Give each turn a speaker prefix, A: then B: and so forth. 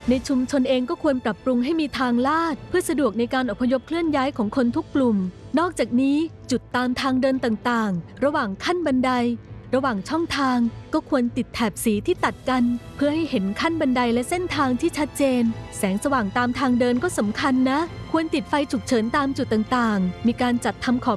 A: ในชุมชนเองก็ควรปรับปรุงให้มีทางลาดเพื่อสะดวกในการอพยพเคลื่อนย้ายของคนทุกกลุ่มนอกจากนี้จุดตามทางเดินต่างๆระหว่างขั้นบันไดระหว่างช่องทางก็ควรติดแถบสีที่ตัดกันเพื่อให้เห็นขั้นบันไดและเส้นทางที่ชัดเจนแสงสว่างตามทางเดินก็สำคัญนะควรติดไฟฉุกเฉินตามจุดต่างๆมีการจัดทำขอบ